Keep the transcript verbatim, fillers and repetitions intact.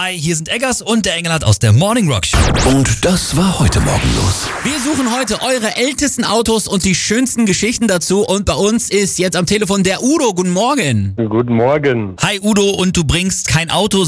Hi, hier sind Eggers und der Engelhardt aus der Morning Rock Show. Und das war heute Morgen los. Wir suchen heute eure ältesten Autos und die schönsten Geschichten dazu. Und bei uns ist jetzt am Telefon der Udo. Guten Morgen. Guten Morgen. Hi Udo, und du bringst kein Auto,